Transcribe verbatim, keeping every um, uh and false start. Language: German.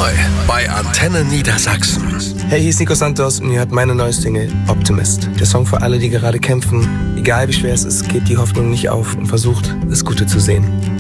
neu bei Antenne Niedersachsen. Hey, hier ist Nico Santos und ihr hört meine neue Single Optimist. Der Song für alle, die gerade kämpfen. Egal wie schwer es ist, gebt die Hoffnung nicht auf und versucht, das Gute zu sehen.